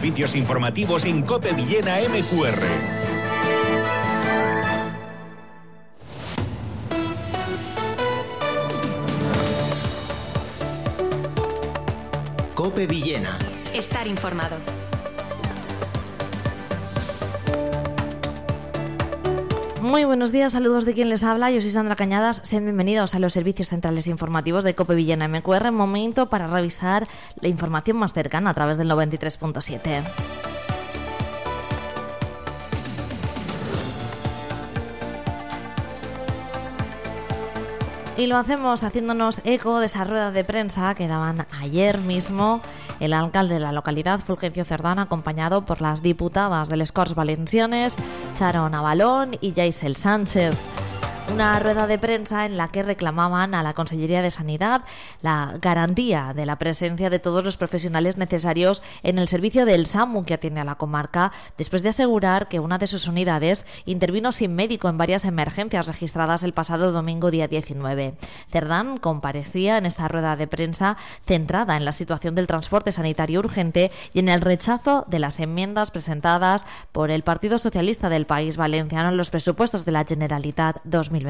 servicios informativos en COPE Villena MQR. COPE Villena. Estar informado. Muy buenos días, saludos de quien les habla. Yo soy Sandra Cañadas. Sean bienvenidos a los servicios centrales informativos de COPE Villena MQR. Momento para revisar la información más cercana a través del 93.7. Y lo hacemos haciéndonos eco de esa rueda de prensa que daban ayer mismo el alcalde de la localidad, Fulgencio Cerdán, acompañado por las diputadas de les Corts Valencianes, Charo Navalón y Yaisel Sánchez. Una rueda de prensa en la que reclamaban a la Consellería de Sanidad la garantía de la presencia de todos los profesionales necesarios en el servicio del SAMU que atiende a la comarca, después de asegurar que una de sus unidades intervino sin médico en varias emergencias registradas el pasado domingo día 19. Cerdán comparecía en esta rueda de prensa centrada en la situación del transporte sanitario urgente y en el rechazo de las enmiendas presentadas por el Partido Socialista del País Valenciano en los presupuestos de la Generalitat 2026.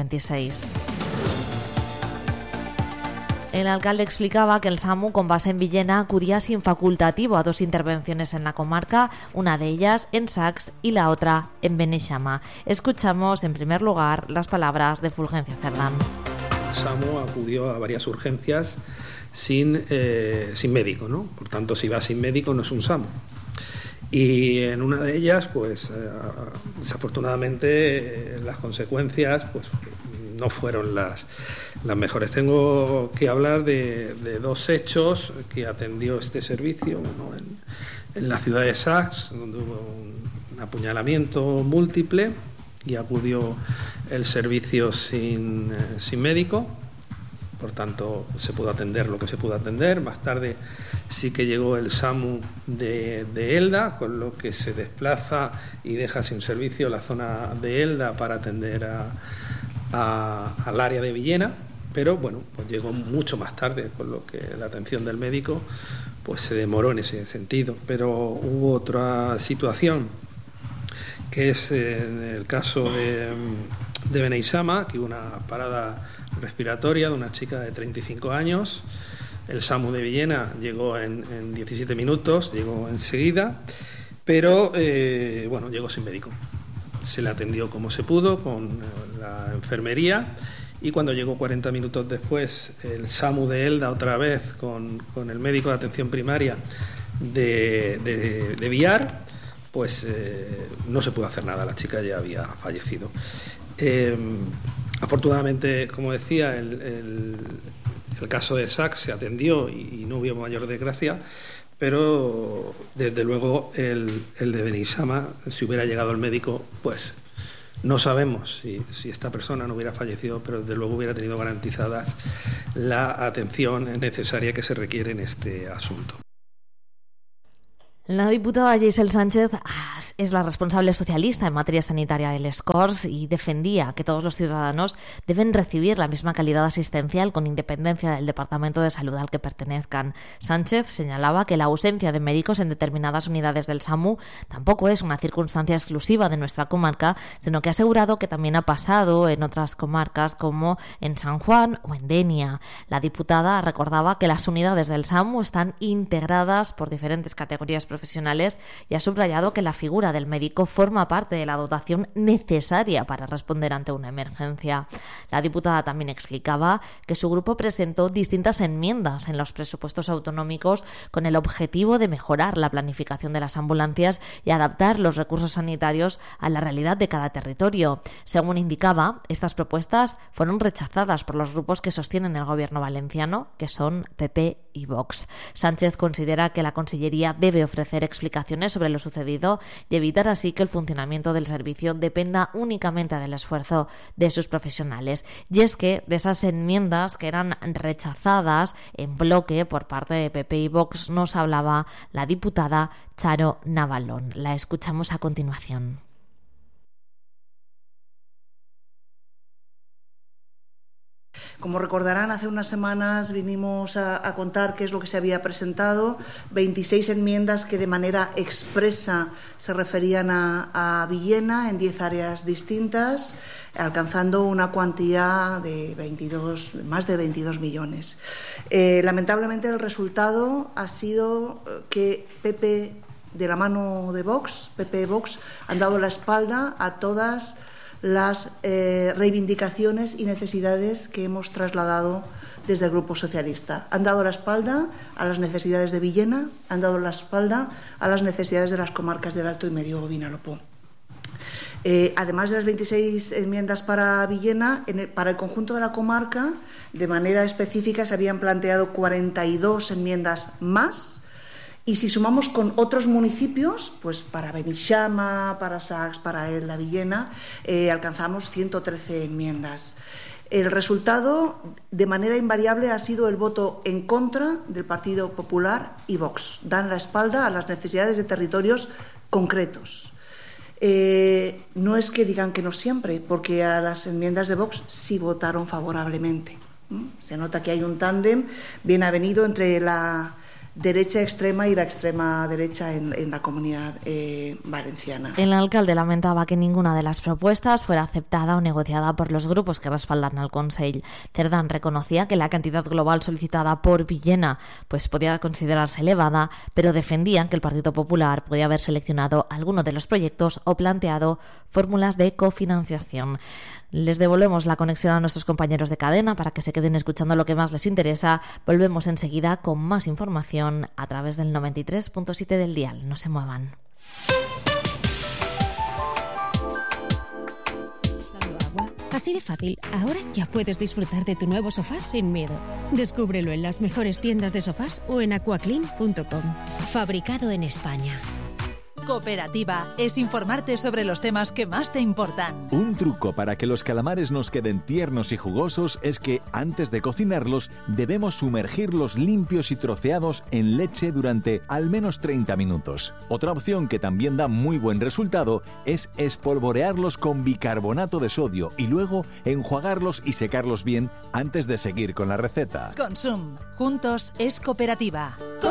El alcalde explicaba que el SAMU con base en Villena acudía sin facultativo a dos intervenciones en la comarca, una de ellas en Sacs y la otra en Beneixama. Escuchamos en primer lugar las palabras de Fulgencio Cerdán. El SAMU acudió a varias urgencias sin médico, ¿no? Por tanto, si va sin médico no es un SAMU. Y en una de ellas, pues desafortunadamente las consecuencias pues no fueron las mejores. Tengo que hablar de dos hechos que atendió este servicio. Uno en la ciudad de Sacs, donde hubo un apuñalamiento múltiple y acudió el servicio sin médico. Por tanto, se pudo atender lo que se pudo atender. Más tarde sí que llegó el SAMU de Elda, con lo que se desplaza y deja sin servicio la zona de Elda para atender al área de Villena. Pero bueno, pues llegó mucho más tarde, con lo que la atención del médico pues se demoró en ese sentido. Pero hubo otra situación, que es en el caso de Beneixama, que hubo una parada respiratoria de una chica de 35 años. El SAMU de Villena llegó en 17 minutos, llegó enseguida, pero llegó sin médico. Se le atendió como se pudo con la enfermería, y cuando llegó 40 minutos después el SAMU de Elda otra vez con el médico de atención primaria de Villar, pues no se pudo hacer nada, la chica ya había fallecido. Afortunadamente, como decía, el caso de Sacs se atendió y no hubo mayor desgracia, pero desde luego el de Beneixama, si hubiera llegado el médico, pues no sabemos si esta persona no hubiera fallecido, pero desde luego hubiera tenido garantizadas la atención necesaria que se requiere en este asunto. La diputada Yaisel Sánchez es la responsable socialista en materia sanitaria de les Corts y defendía que todos los ciudadanos deben recibir la misma calidad asistencial con independencia del departamento de salud al que pertenezcan. Sánchez señalaba que la ausencia de médicos en determinadas unidades del SAMU tampoco es una circunstancia exclusiva de nuestra comarca, sino que ha asegurado que también ha pasado en otras comarcas como en San Juan o en Denia. La diputada recordaba que las unidades del SAMU están integradas por diferentes categorías profesionales y ha subrayado que la figura del médico forma parte de la dotación necesaria para responder ante una emergencia. La diputada también explicaba que su grupo presentó distintas enmiendas en los presupuestos autonómicos con el objetivo de mejorar la planificación de las ambulancias y adaptar los recursos sanitarios a la realidad de cada territorio. Según indicaba, estas propuestas fueron rechazadas por los grupos que sostienen el gobierno valenciano, que son PP y Vox. Sánchez considera que la Consellería debe ofrecer explicaciones sobre lo sucedido y evitar así que el funcionamiento del servicio dependa únicamente del esfuerzo de sus profesionales. Y es que de esas enmiendas que eran rechazadas en bloque por parte de PP y Vox nos hablaba la diputada Charo Navalón. La escuchamos a continuación. Como recordarán, hace unas semanas vinimos a contar qué es lo que se había presentado, 26 enmiendas que de manera expresa se referían a Villena en 10 áreas distintas, alcanzando una cuantía de más de 22 millones. Lamentablemente el resultado ha sido que PP, de la mano de Vox, PP y Vox, han dado la espalda a todas las reivindicaciones y necesidades que hemos trasladado desde el Grupo Socialista. Han dado la espalda a las necesidades de Villena, han dado la espalda a las necesidades de las comarcas del Alto y Medio Vinalopó. Además de las 26 enmiendas para Villena, para el conjunto de la comarca, de manera específica se habían planteado 42 enmiendas más. Y si sumamos con otros municipios, pues para Benixama, para Sax, para Elda, Villena, alcanzamos 113 enmiendas. El resultado, de manera invariable, ha sido el voto en contra del Partido Popular y Vox. Dan la espalda a las necesidades de territorios concretos. No es que digan que no siempre, porque a las enmiendas de Vox sí votaron favorablemente. Se nota que hay un tándem bien avenido entre la derecha extrema y la extrema derecha en la comunidad valenciana. El alcalde lamentaba que ninguna de las propuestas fuera aceptada o negociada por los grupos que respaldan al Consell. Cerdán reconocía que la cantidad global solicitada por Villena pues podía considerarse elevada, pero defendían que el Partido Popular podía haber seleccionado alguno de los proyectos o planteado fórmulas de cofinanciación. Les devolvemos la conexión a nuestros compañeros de cadena para que se queden escuchando lo que más les interesa. Volvemos enseguida con más información a través del 93.7 del dial. No se muevan. Así de fácil, ahora ya puedes disfrutar de tu nuevo sofá sin miedo. Descúbrelo en las mejores tiendas de sofás o en aquaclean.com. Fabricado en España. Cooperativa es informarte sobre los temas que más te importan. Un truco para que los calamares nos queden tiernos y jugosos es que, antes de cocinarlos, debemos sumergirlos limpios y troceados en leche durante al menos 30 minutos. Otra opción que también da muy buen resultado es espolvorearlos con bicarbonato de sodio y luego enjuagarlos y secarlos bien antes de seguir con la receta. Consum. Juntos es cooperativa.